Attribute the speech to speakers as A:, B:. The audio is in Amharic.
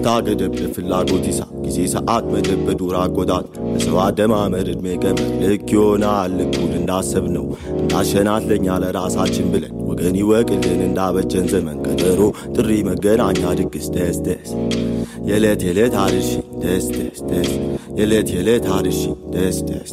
A: ደስታ ገደብ ለፍላጎት ይሳ ጊዜ ሰዓት መደብ በዱር አቆጣጥ በሰው አደማመር እድሜ ገመድ ልክ ይሆናል እኩል እንዳሰብነው እንዳሸናት ለኛ ለራሳችን ብለን ወገን ይወቅልን እንዳበጀን ዘመን ቀጠሮ ጥሪ መገናኛ ድግስ ደስ ደስ የለት አርሺ ደስ ደስ ደስ የለት አርሺ ደስ ደስ